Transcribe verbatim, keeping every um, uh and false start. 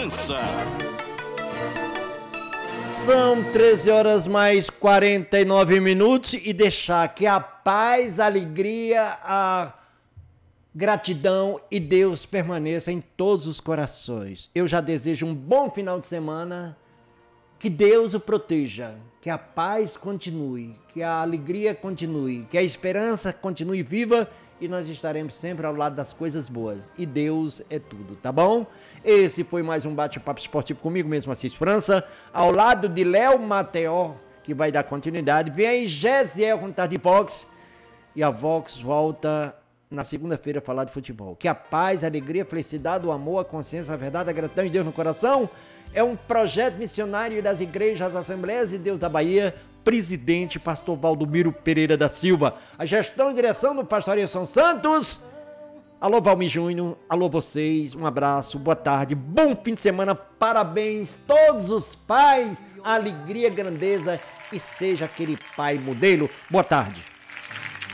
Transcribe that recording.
França. São treze horas mais quarenta e nove minutos e deixar que a paz, a alegria, a gratidão e Deus permaneça em todos os corações. Eu já desejo um bom final de semana, que Deus o proteja, que a paz continue, que a alegria continue, que a esperança continue viva e nós estaremos sempre ao lado das coisas boas. E Deus é tudo, tá bom? Esse foi mais um bate-papo esportivo comigo mesmo, Assis França, ao lado de Léo Mateor, que vai dar continuidade. Vem aí Gesiel com Tarde Vox e a Vox volta na segunda-feira falar de futebol. Que a paz, a alegria, a felicidade, o amor, a consciência, a verdade, a gratidão de Deus no coração é um projeto missionário das igrejas, Assembleias de Deus da Bahia, presidente pastor Valdomiro Pereira da Silva. A gestão e direção do pastor Ailson Santos. Alô Valmir Júnior, alô vocês, um abraço, boa tarde, bom fim de semana, parabéns todos os pais, alegria, grandeza e seja aquele pai modelo. Boa tarde.